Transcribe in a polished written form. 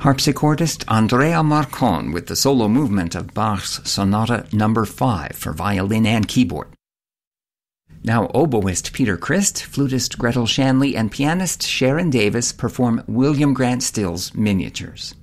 Harpsichordist Andrea Marcon with the solo movement of Bach's Sonata No. 5 for violin and keyboard. Now oboist Peter Christ, flutist Gretel Shanley, and pianist Sharon Davis perform William Grant Still's Miniatures.